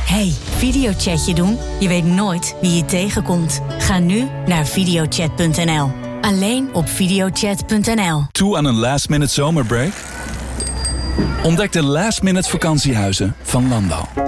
Hey, videochatje doen? Je weet nooit wie je tegenkomt. Ga nu naar videochat.nl. Alleen op videochat.nl. Toe aan een last-minute zomerbreak? Ontdek de last-minute vakantiehuizen van Landal.